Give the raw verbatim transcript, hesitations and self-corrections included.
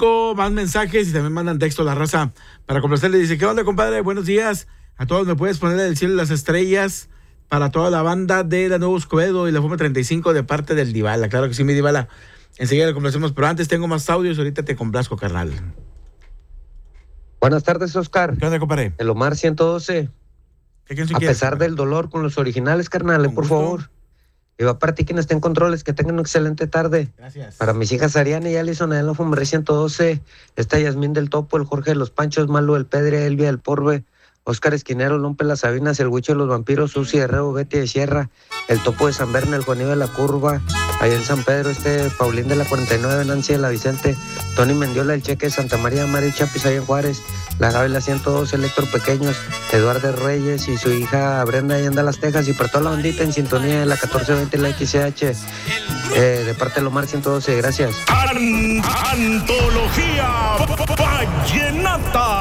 cinco, más mensajes y también mandan texto la raza para complacerle. Dice, ¿qué onda, compadre? Buenos días. A todos me puedes poner el cielo y las estrellas para toda la banda de la Nuevo Escobedo y la Fuma treinta y cinco de parte del Dibala. Claro que sí, mi Dibala. Enseguida le complacemos, pero antes tengo más audios. Ahorita te complazco, carnal. Buenas tardes, Oscar. ¿Qué onda, compadre? El Omar ciento doce. ¿Qué canción A quieres, pesar compadre? del dolor con los originales, carnal, Con por gusto. favor. Y va para ti quien esté en controles, que tengan una excelente tarde. Gracias. Para mis hijas Ariana y Alison, en la Fumbre ciento doce. Está Yasmín del Topo, el Jorge de los Panchos, Malu, el Pedre, Elvia, el Porbe, Óscar Esquinero, Lompe Las Sabinas, el Huicho de los Vampiros, Susi Herrero, Betty de Sierra, el Topo de San Berna, el Juanillo de la Curva, allá en San Pedro, este Paulín de la cuarenta y nueve, Nancy de la Vicente, Tony Mendiola, el Cheque de Santa María, Mario Chapis, allá en Juárez, la Gaby la ciento doce, el Héctor Pequeños, Eduardo Reyes y su hija Brenda, allá en Las Tejas, y para toda la bandita en sintonía de la catorce veinte, la X C H, eh, de parte de Omar ciento doce, gracias. Antología Vallenata.